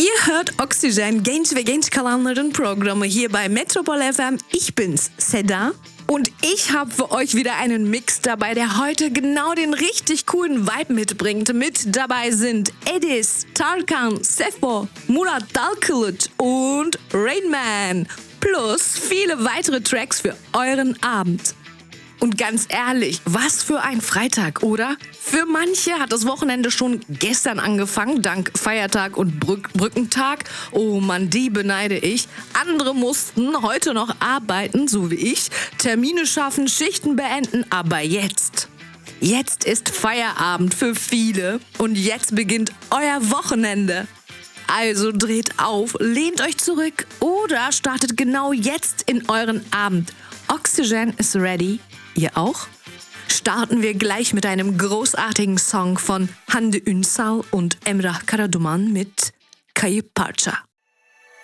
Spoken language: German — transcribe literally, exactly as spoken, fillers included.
Ihr hört Oxygen, Genç ve Genç Kalanların Programme hier bei Metropol F M. Ich bin's, Seda. Und ich habe für euch wieder einen Mix dabei, der heute genau den richtig coolen Vibe mitbringt. Mit dabei sind Edis, Tarkan, Sefo, Murat Dalkılıç und Rainman. Plus viele weitere Tracks für euren Abend. Und ganz ehrlich, was für ein Freitag, oder? Für manche hat das Wochenende schon gestern angefangen, dank Feiertag und Brück- Brückentag. Oh Mann, die beneide ich. Andere mussten heute noch arbeiten, so wie ich, Termine schaffen, Schichten beenden, aber jetzt... Jetzt ist Feierabend für viele und jetzt beginnt euer Wochenende. Also dreht auf, lehnt euch zurück oder startet genau jetzt in euren Abend. Oxygen is ready. Ihr auch? Starten wir gleich mit einem großartigen Song von Hande Ünsal und Emrah Karaduman mit Kayıp Parça.